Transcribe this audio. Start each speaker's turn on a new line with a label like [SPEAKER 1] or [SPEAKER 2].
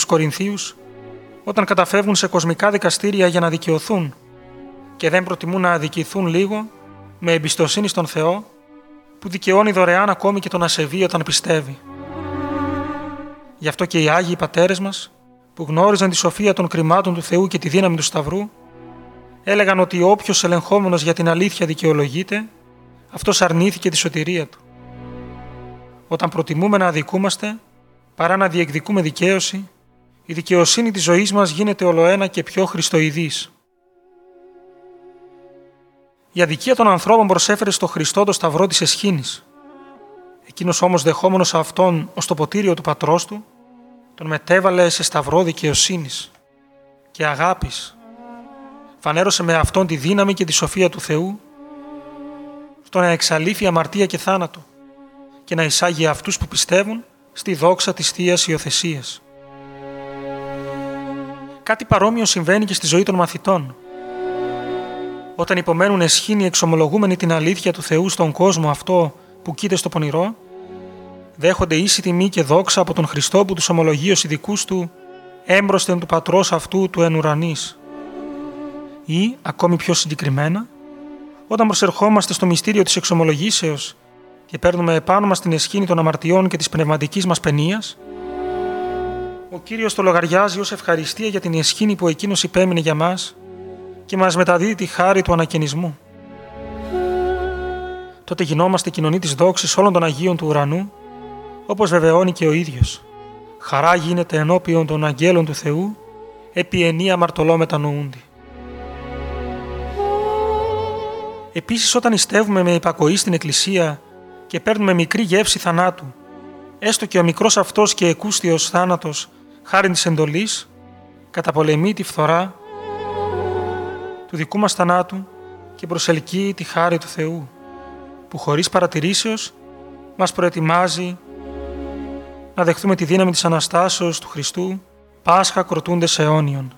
[SPEAKER 1] Κορινθίους όταν καταφεύγουν σε κοσμικά δικαστήρια για να δικαιωθούν και δεν προτιμούν να αδικηθούν λίγο με εμπιστοσύνη στον Θεό που δικαιώνει δωρεάν ακόμη και τον ασεβή όταν πιστεύει. Γι' αυτό και οι Άγιοι Πατέρες μας, που γνώριζαν τη σοφία των κρυμάτων του Θεού και τη δύναμη του Σταυρού, έλεγαν ότι όποιος ελεγχόμενος για την αλήθεια δικαιολογείται, αυτός αρνήθηκε τη σωτηρία του. Όταν προτιμούμε να αδικούμαστε, παρά να διεκδικούμε δικαίωση, η δικαιοσύνη της ζωής μας γίνεται ολοένα και πιο χριστοειδής. Η αδικία των ανθρώπων προσέφερε στο Χριστό το σταυρό της εσχήνης. Εκείνος όμως, δεχόμενος αυτόν ως το ποτήριο του πατρός του, τον μετέβαλε σε σταυρό δικαιοσύνης και αγάπης. Φανέρωσε με αυτόν τη δύναμη και τη σοφία του Θεού, στο να εξαλείφει αμαρτία και θάνατο και να εισάγει αυτούς που πιστεύουν στη δόξα της Θείας Υιοθεσίας. Κάτι παρόμοιο συμβαίνει και στη ζωή των μαθητών. Όταν υπομένουν εσχήνοι εξομολογούμενοι την αλήθεια του Θεού στον κόσμο αυτό που κοίται στο πονηρό, δέχονται ίση τιμή και δόξα από τον Χριστό που τους ομολογεί ως ειδικούς του έμπροσθεν του πατρός αυτού του εν ουρανής. Ή, ακόμη πιο συγκεκριμένα, όταν προσερχόμαστε στο μυστήριο της εξομολογήσεως και παίρνουμε επάνω μας την εσχήνη των αμαρτιών και της πνευματικής μας παινίας, ο Κύριος το λογαριάζει ως ευχαριστία για την εσχήνη που εκείνος υπέμεινε για μας και μας μεταδίδει τη χάρη του ανακαινισμού. Τότε γινόμαστε κοινωνοί της δόξης όλων των Αγίων του ουρανού, όπως βεβαιώνει και ο ίδιος. Χαρά γίνεται ενώπιον των αγγέλων του Θεού, επί ενία αμαρτωλό μετανοούντι. Επίσης, όταν νηστεύουμε με υπακοή στην Εκκλησία και παίρνουμε μικρή γεύση θανάτου, έστω και ο μικρός αυτός και εκούστιος θάνατος, χάριν της εντολής, καταπολεμεί τη φθορά του δικού μας θανάτου και προσελκύει τη χάρη του Θεού, που χωρίς παρατηρήσεως μας προετοιμάζει να δεχθούμε τη δύναμη της Αναστάσεως του Χριστού, Πάσχα κροτούντες αιώνιον.